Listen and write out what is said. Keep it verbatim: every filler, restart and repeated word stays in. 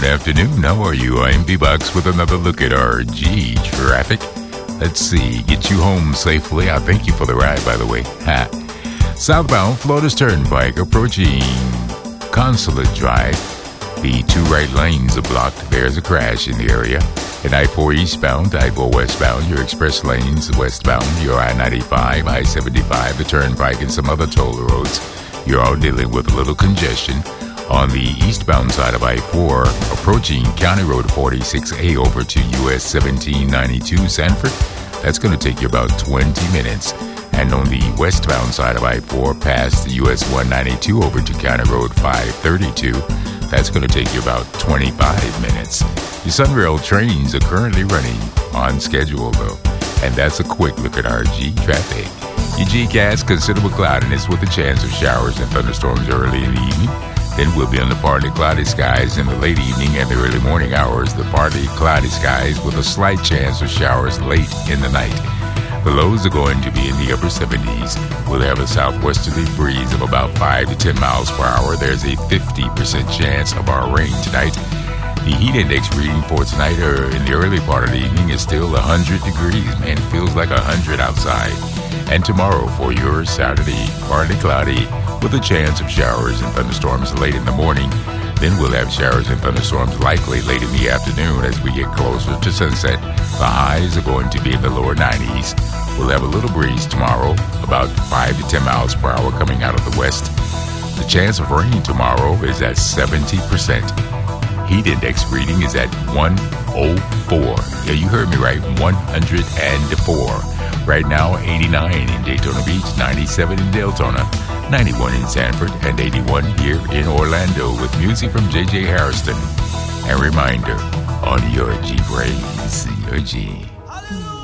afternoon. How are you? I'm B-Box with another look at R G traffic. Let's see. Get you home safely. I thank you for the ride, by the way. Ha. Southbound Florida's Turnpike approaching Consulate Drive. The two right lanes are blocked. There's a crash in the area. And I four eastbound, I four westbound, your express lanes westbound, your I ninety-five, I seventy-five, the Turnpike, and some other toll roads. You're all dealing with a little congestion. On the eastbound side of I four, approaching County Road forty-six A over to U S seventeen ninety-two Sanford, that's going to take you about twenty minutes. And on the westbound side of I four, past the U S one ninety-two over to County Road five thirty-two, that's going to take you about twenty-five minutes. Your Sunrail trains are currently running on schedule, though. And that's a quick look at R G traffic. Your G-Cast, considerable cloudiness with a chance of showers and thunderstorms early in the evening. Then we'll be on the partly cloudy skies in the late evening and the early morning hours. The partly cloudy skies with a slight chance of showers late in the night. The lows are going to be in the upper seventies. We'll have a southwesterly breeze of about five to ten miles per hour. There's a fifty percent chance of our rain tonight. The heat index reading for tonight or in the early part of the evening is still one hundred degrees. Man, it feels like one hundred outside. And tomorrow for your Saturday, partly cloudy with a chance of showers and thunderstorms late in the morning. Then we'll have showers and thunderstorms likely late in the afternoon as we get closer to sunset. The highs are going to be in the lower nineties. We'll have a little breeze tomorrow, about five to ten miles per hour coming out of the west. The chance of rain tomorrow is at seventy percent. Heat index reading is at one oh four. Yeah, you heard me right, one hundred four. Right now, eighty-nine in Daytona Beach, ninety-seven in Deltona, ninety-one in Sanford, and eighty-one here in Orlando with music from J J Harrison. And reminder, on your G-Brains, your G.